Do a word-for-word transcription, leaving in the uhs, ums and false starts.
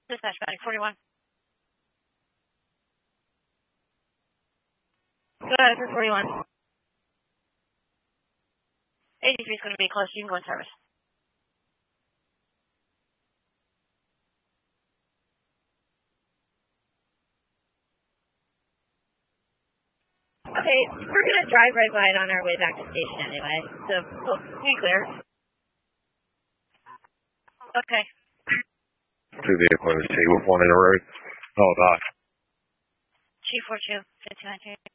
Dispatch back, forty-one. Go ahead for forty-one. eighty-three is going to be close. You can go in service. Okay, we're going to drive right by it on our way back to station anyway. So, oh, we clear. Okay. Two vehicles, T with one in the road. Oh, God. Chief four two, fifty-nine.